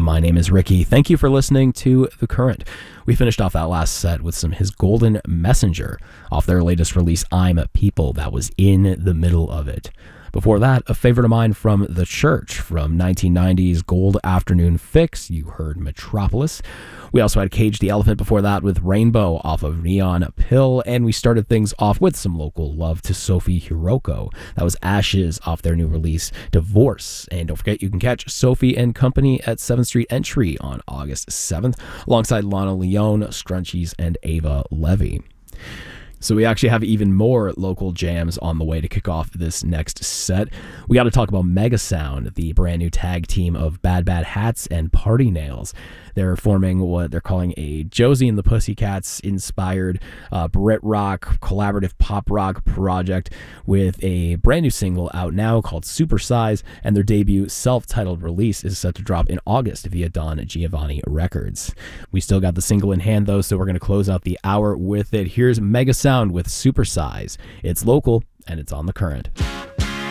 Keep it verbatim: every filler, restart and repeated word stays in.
My name is Ricky. Thank you for listening to The Current. We finished off that last set with some His Golden Messenger off their latest release, I'm People. That was in the middle of it. Before that, a favorite of mine from The Church from nineteen nineties Gold Afternoon Fix. You heard Metropolis. We also had Cage the Elephant before that with Rainbow off of Neon Pill. And we started things off with some local love to Sophie Hiroko. That was Ashes off their new release, Divorce. And don't forget, you can catch Sophie and Company at seventh Street Entry on August seventh, alongside Lana Leone, Scrunchies, and Ava Levy. So we actually have even more local jams on the way to kick off this next set. We got to talk about Mega Sound, the brand new tag team of Bad Bad Hats and Party Nails. They're forming what they're calling a Josie and the Pussycats inspired uh, Brit rock, collaborative pop rock project with a brand new single out now called Super Size, and their debut self-titled release is set to drop in August via Don Giovanni Records. We still got the single in hand though, so we're going to close out the hour with it. Here's Mega Sound with Super Size. It's local and it's on The Current.